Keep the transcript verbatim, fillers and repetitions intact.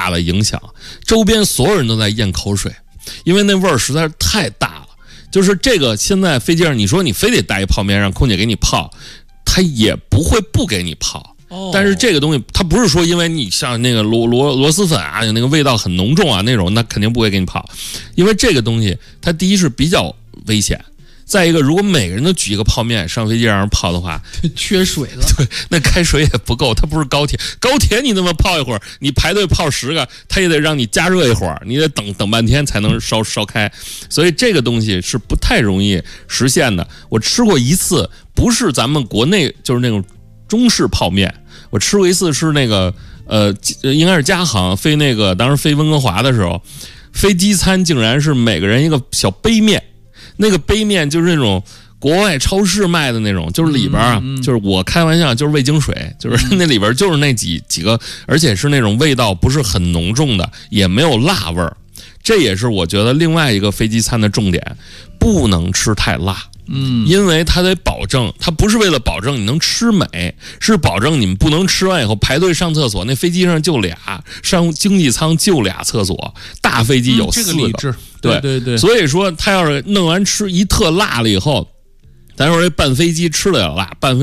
大的影响，周边所有人都在咽口水，因为那味儿实在是太大了。就是这个现在飞机上，你说你非得带一泡面让空姐给你泡，她也不会不给你泡。但是这个东西，它不是说因为你像那个螺螺螺蛳粉啊，有那个味道很浓重啊那种，那肯定不会给你泡。因为这个东西，它第一是比较危险，再一个，如果每个人都举一个泡面上飞机让人泡的话， 缺水了。 对，那开水也不够，它不是高铁，高铁你那么泡一会儿，你排队泡十个，它也得让你加热一会儿，你得等等半天才能烧烧开，所以这个东西是不太容易实现的。我吃过一次，不是咱们国内就是那种中式泡面。我吃过一次是那个呃，应该是加航飞那个，当时飞温哥华的时候，飞机餐竟然是每个人一个小杯面，那个杯面就是那种国外超市卖的那种，就是里边啊，嗯嗯、就是我开玩笑，就是味精水，就是那里边就是那几几个，而且是那种味道不是很浓重的，也没有辣味儿。这也是我觉得另外一个飞机餐的重点，不能吃太辣。嗯，因为它得保证，它不是为了保证你能吃美，是保证你们不能吃完以后排队上厕所。那飞机上就俩，上经济舱就俩厕所，大飞机有四个。嗯、这个理智， 对对对。 所以说，他要是弄完吃一特辣了以后，咱说这半飞机吃得了辣，半飞